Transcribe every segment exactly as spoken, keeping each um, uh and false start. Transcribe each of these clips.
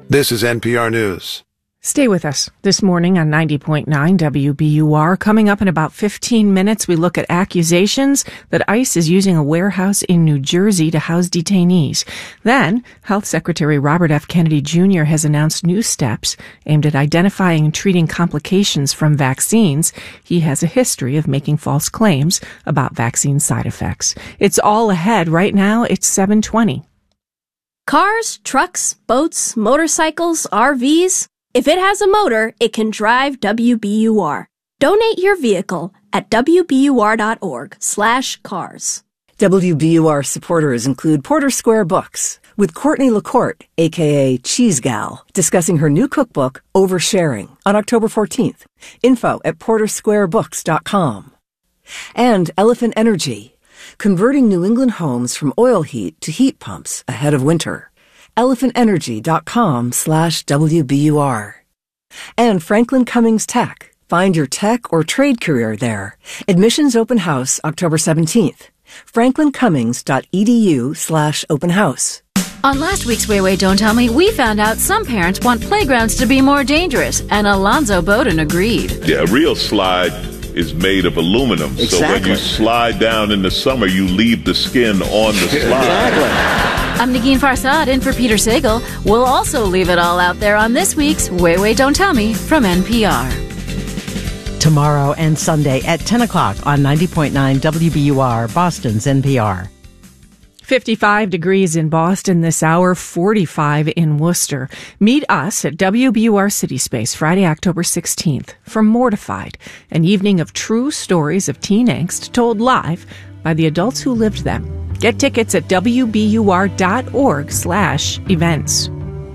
This is N P R News. Stay with us this morning on ninety point nine W B U R. Coming up in about fifteen minutes, we look at accusations that ICE is using a warehouse in New Jersey to house detainees. Then, Health Secretary Robert F. Kennedy Junior has announced new steps aimed at identifying and treating complications from vaccines. He has a history of making false claims about vaccine side effects. It's all ahead. Right now, it's seven twenty. Cars, trucks, boats, motorcycles, R Vs. If it has a motor, it can drive W B U R. Donate your vehicle at W B U R dot org slash cars. W B U R supporters include Porter Square Books, with Courtney LaCourte, a k a. Cheese Gal, discussing her new cookbook, Oversharing, on October fourteenth. Info at porter square books dot com. And Elephant Energy, converting New England homes from oil heat to heat pumps ahead of winter. elephant energy dot com slash W B U R. And Franklin Cummings Tech. Find your tech or trade career there. Admissions open house October seventeenth. franklin cummings dot e d u slash open house. On last week's Way Way Don't Tell Me, we found out some parents want playgrounds to be more dangerous, and Alonzo Bowden agreed. Yeah, a real slide is made of aluminum. Exactly. So when you slide down in the summer, you leave the skin on the slide. Exactly. I'm Nagin Farsad in for Peter Sagal. We'll also leave it all out there on this week's Way Way Don't Tell Me from N P R. Tomorrow and Sunday at ten o'clock on ninety point nine W B U R, Boston's N P R. fifty-five degrees in Boston this hour, forty-five in Worcester. Meet us at W B U R City Space Friday, October sixteenth for Mortified, an evening of true stories of teen angst told live by the adults who lived them. Get tickets at W B U R dot org slash events.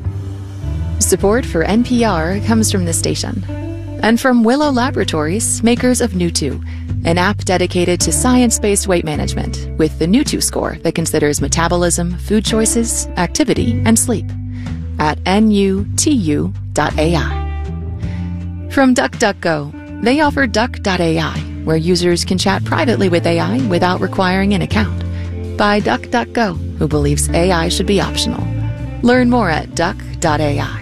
Support for N P R comes from this station and from Willow Laboratories, makers of New two, an app dedicated to science-based weight management with the New two score that considers metabolism, food choices, activity, and sleep at N U T U dot A I. From DuckDuckGo, they offer Duck dot A I, where users can chat privately with A I without requiring an account. By DuckDuckGo, who believes A I should be optional. Learn more at Duck dot A I.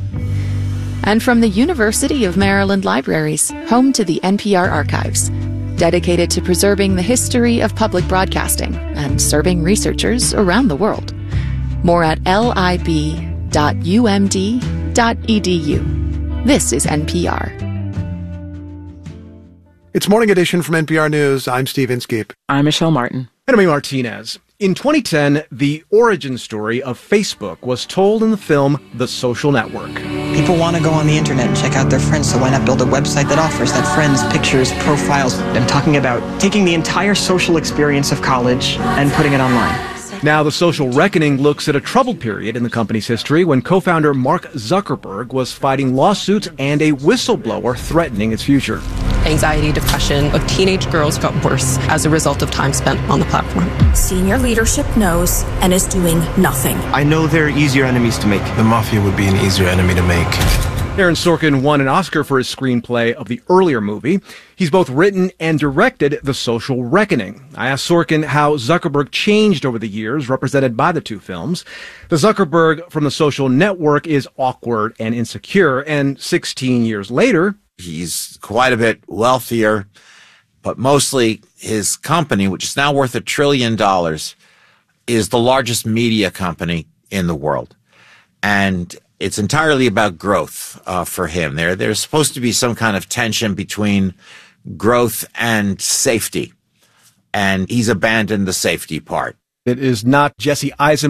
And from the University of Maryland Libraries, home to the N P R Archives, dedicated to preserving the history of public broadcasting and serving researchers around the world. More at L I B dot U M D dot E D U. This is N P R. It's Morning Edition from N P R News. I'm Steve Inskeep. I'm Michelle Martin. And I'm Martinez. In twenty ten, the origin story of Facebook was told in the film The Social Network. People want to go on the internet and check out their friends, so why not build a website that offers that friends, pictures, profiles? I'm talking about taking the entire social experience of college and putting it online. Now, The Social Reckoning looks at a troubled period in the company's history when co-founder Mark Zuckerberg was fighting lawsuits and a whistleblower threatening its future. Anxiety, depression of teenage girls got worse as a result of time spent on the platform. Senior leadership knows and is doing nothing. I know there are easier enemies to make. The mafia would be an easier enemy to make. Aaron Sorkin won an Oscar for his screenplay of the earlier movie. He's both written and directed The Social Reckoning. I asked Sorkin how Zuckerberg changed over the years, represented by the two films. The Zuckerberg from The Social Network is awkward and insecure, and sixteen years later, he's quite a bit wealthier, but mostly his company, which is now worth a trillion dollars, is the largest media company in the world. And it's entirely about growth uh, for him. There, there's supposed to be some kind of tension between growth and safety, and he's abandoned the safety part. It is not Jesse Eisenberg